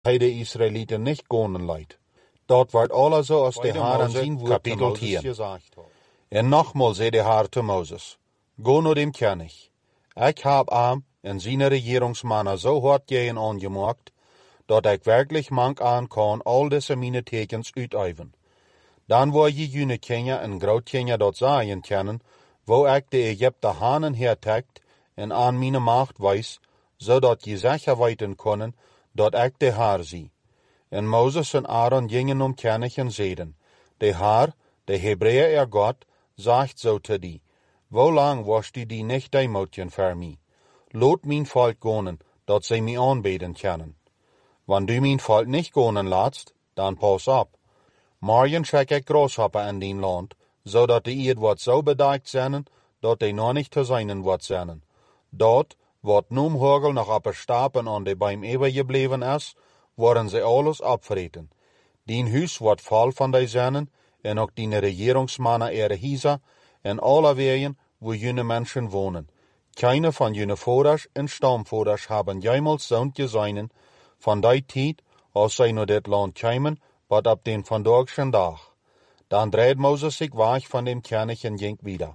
hij de Israëlieten nicht gonen leidt. Dat wordt alle zoals de Heer aan zijn woord te Mozes gezegd had. En nogmaals zei de Heer te Mozes, go naar dem König. Ik heb hem en zijn regeringsmannen zo hard tegen aangemaakt, dat ik werkelijk mank aan kan al deze mijn tekens uitoefenen. Dan wil je jullie kinderen en grootkinderen dat zeggen kennen, wo ik de Egypte hanen hertrekt en aan mijn macht wijs, zodat je zeker weten kunnen dat ik de Heer zie. En Mozes en Aaron gingen om König en zeiden, de Heer, de Hebreeër God, zegt zo te die, wo lang was die niet demotiën voor mij? Laat mijn volk gonen, dat zij mij aanbeden kunnen. Wanneer du mijn volk niet gonen laatst, dan pas op. Morgen trek ik grasshopper in dien land, zodat de eerd wordt zo bedekt zijn, dat de nog niet te zijn wordt zijn. Dat, wat noem hagel nog op stapen aan de boom overgebleven is, worden ze alles opvreten. Dien huis wordt vol van die zinnen, en ook dien regeringsmannen huizen, en alle wegen waar jullie mensen wonen. Keine van jullie vaders en stamvaders hebben jemals zo'n gezien van die tijd, als zij naar dit land kwamen, wat op den vandaagse dag. Dan draait Mozes zich weg van dem König en ging wieder.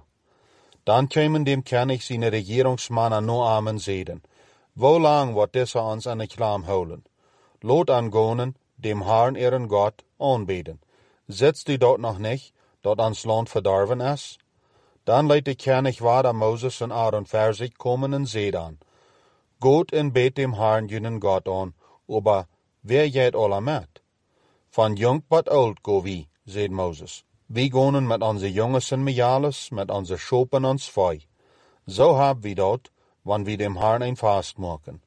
Dan kwamen dem König zijn regeringsmannen naar hem en zeiden, wo lang wordt deze ons aan de klaam houden? Laat aangonen, dem Herrn ihren God aanbeden. Zitst u dat nog niet, dat ons land verdorven is? Dan leidt de König waar Mozes en Aaron voor zich komen en zei dan, Goed en beet dem Herrn jullie God aan, aber wer geht alle met? Van jong tot oud go wie, zei Mozes. Wie gonen met onze jongens en meisjes, met onze schopen en ons vee. Zo hebben we dat, wanneer we dem Herrn een vast maken.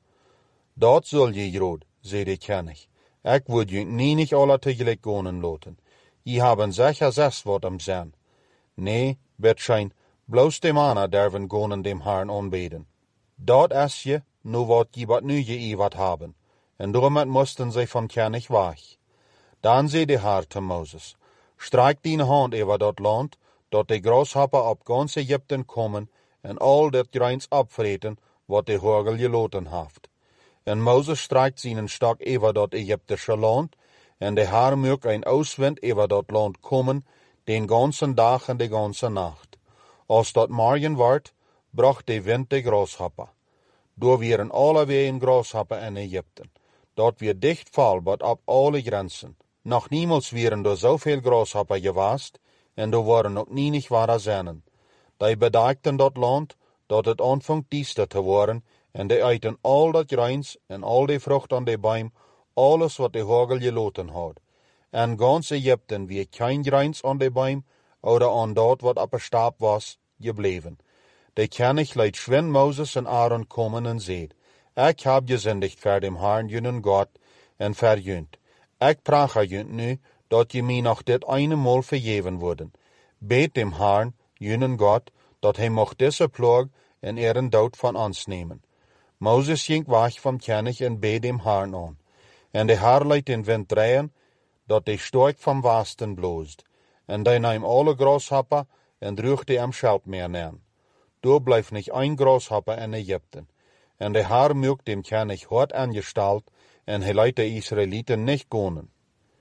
Dat zul je rood, zei de König. Ik wil je niet alle tegelijk gonen laten. Je hebben zeker 6 wat hem zijn. Nee, betschijn, bloos de mannen durven gonen dem Herrn aanbeden. Dat is je, nu wat je wat nu je wat hebben. En daarom moesten zij van König weg. Dan zei de Heer te Mozes, strijk die hand over dat land, dat de grashopper op gans Egypten komen en al dat grains opvreten, wat de hagel gelaten heeft. En Mozes strijkt zijn stok over dat Egyptische land, en de Heer maakt een oostwind over dat land komen, den ganzen dag en de ganze nacht. Als dat morgen wordt, bracht de wind de grashopper. Door waren alle wegen grashopper in Egypten. Dat weer dicht vol wat op alle grenzen. Nog niemals waren er zoveel grashopper geweest, en er waren ook niet ware zinnen. Die bedekten dat land, dat het aanvangt diester te worden, en die eten al dat grains en al die vrucht aan de boom, alles wat de hagel gelaten had. En gans Egypten weer geen grains aan de boom, oder aan dat wat op een stap was, gebleven. De König liet schwind Mozes en Aaron komen en zei, ik heb gezendigd voor dem Herrn jullie God en voor junt. Ik praat junt nu, dat je mij nog dit ene maal vergeven worden. Beet dem Herrn, jullie God, dat hij mocht deze plaag en ihren dood van ons nemen. Mozes ging weg van König en beet dem Herrn aan. En de Heer liet den wind draaien, dat de stork van westen bloost. En die nam alle grashopper en droeg die am schelp meer neer. Door bleef niet een grashopper in Egypten. En de Heer maakt dem König hard aangesteld, en hij liet de Israëlieten niet gonen.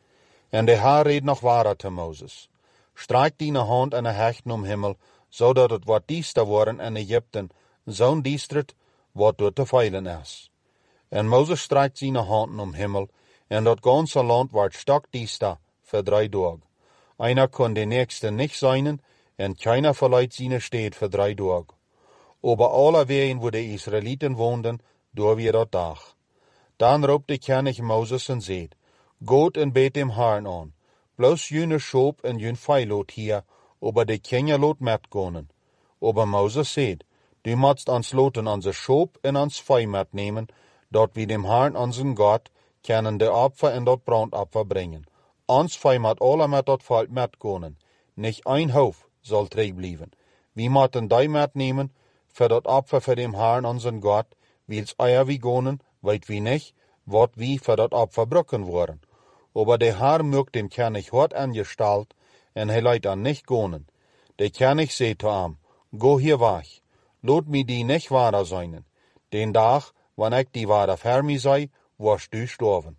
En de Heer reed nog verder te Mozes. Strijk die hand en hecht om hemel, zodat het wat diester worden in Egypten, zo'n diestert, wat door te veilen is. En Mozes strijkt zijn hand om hemel, en dat ganze land wordt stokdiester voor 3 dagen. Einer kon de nächste niet zijn, en keiner verleiht zijn steed voor 3 dagen. Over alle wegen waar de Israëlieten woonden, door weer dat dag. Dan roept de König Mozes en zegt, Goed en beet dem Herrn aan, bloos jullie schoop en jullie veiloot hier, over de kinderen laat metgonen. Aber Mozes zegt, du moest ons loten onze schoop en ons vee metnemen, dat we dem Herrn onze God kunnen de opfer en dat brandopfer brengen. Ons vee moet alle met dat volk metgonen, niet een hoofd zal terugblijven. We moeten die metnemen, voor dat opfer voor dem Herrn onze God, wils eier wie gonen, weet wie niet, wat wie voor dat opfer brukken worden. Aber de Heer maakt dem König hard aangesteld, en hij leidt aan niet gonen. De König zei te hem, go hier weg, laat me die niet waar zijn. Den dag, wanneer ik die waar voor mij zei, was du sterven.